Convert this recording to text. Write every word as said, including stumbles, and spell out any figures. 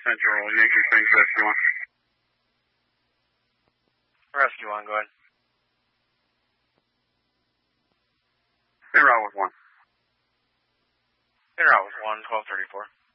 Central, Yankee Springs, Rescue one. Rescue one, go ahead. In route with one. In route with one, twelve thirty-four.